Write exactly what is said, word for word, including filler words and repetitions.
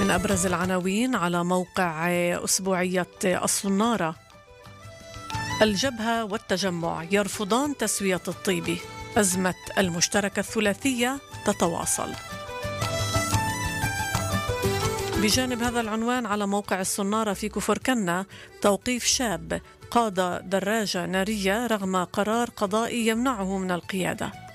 من أبرز العناوين على موقع أسبوعية الصنارة: الجبهة والتجمع يرفضان تسوية الطيبي، أزمة المشتركة الثلاثية تتواصل. بجانب هذا العنوان على موقع الصنارة في كفر كنا: توقيف شاب قاد دراجة نارية رغم قرار قضائي يمنعه من القيادة.